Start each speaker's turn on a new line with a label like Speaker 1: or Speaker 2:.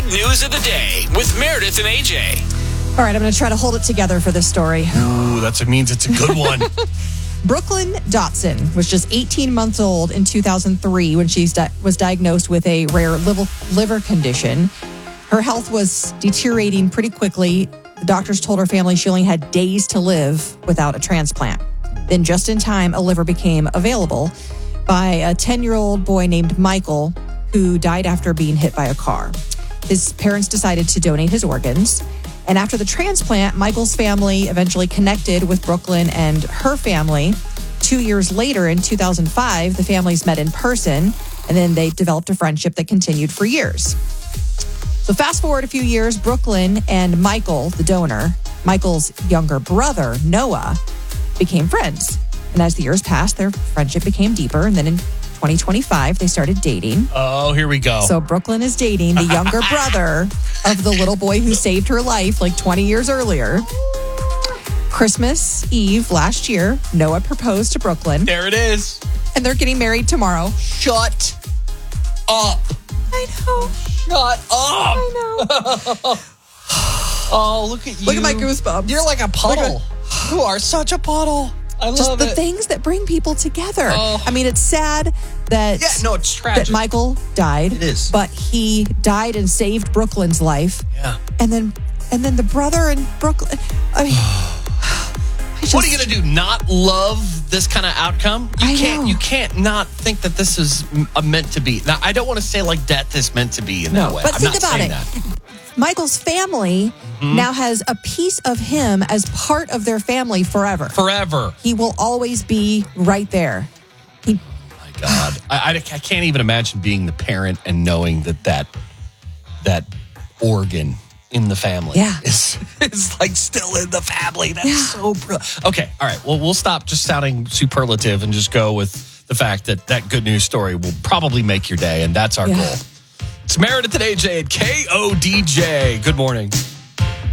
Speaker 1: good news of the day with Meredith and AJ.
Speaker 2: All right, I'm going to try to hold it together for this story.
Speaker 3: Ooh, that means it's a good one.
Speaker 2: Brooklyn Dotson was just 18 months old in 2003 when she was diagnosed with a rare liver condition. Her health was deteriorating pretty quickly. The doctors told her family she only had days to live without a transplant. Then just in time, a liver became available by a 10-year-old boy named Michael, who died after being hit by a car. His parents decided to donate his organs. And after the transplant, Michael's family eventually connected with Brooklyn and her family. 2 years later, in 2005, the families met in person, and then they developed a friendship that continued for years. So fast forward a few years, Brooklyn and Michael, the donor, Michael's younger brother, Noah, became friends. And as the years passed, their friendship became deeper. And then in 2025, they started dating.
Speaker 3: Oh, here we go.
Speaker 2: So Brooklyn is dating the younger brother of the little boy who saved her life like 20 years earlier. Christmas Eve last year, Noah proposed to Brooklyn.
Speaker 3: There it is.
Speaker 2: And they're getting married tomorrow.
Speaker 3: Shut up.
Speaker 2: I know.
Speaker 3: Shut up.
Speaker 2: I know.
Speaker 3: Oh, look at you.
Speaker 2: Look at my goosebumps.
Speaker 3: You're like a puddle. You are such a puddle. I love
Speaker 2: Just the
Speaker 3: it.
Speaker 2: things that bring people together.
Speaker 3: Oh.
Speaker 2: I mean, it's sad that,
Speaker 3: it's tragic.
Speaker 2: that Michael died.
Speaker 3: It is.
Speaker 2: But he died and saved Brooklyn's life.
Speaker 3: Yeah.
Speaker 2: And then the brother and Brooklyn. I mean,
Speaker 3: what are you going to do? Not love this kind of outcome? You can't not think that this is meant to be. Now, I don't want to say like death is meant to be in that way.
Speaker 2: But
Speaker 3: I'm
Speaker 2: think
Speaker 3: not
Speaker 2: about
Speaker 3: saying
Speaker 2: it.
Speaker 3: that.
Speaker 2: Michael's family now has a piece of him as part of their family forever.
Speaker 3: Forever.
Speaker 2: He will always be right there.
Speaker 3: My God. I can't even imagine being the parent and knowing that organ in the family is like still in the family. That's so brilliant. Okay, all right. Well, we'll stop just sounding superlative and just go with the fact that good news story will probably make your day, and that's our goal. It's Meredith and AJ at KODJ. Good morning.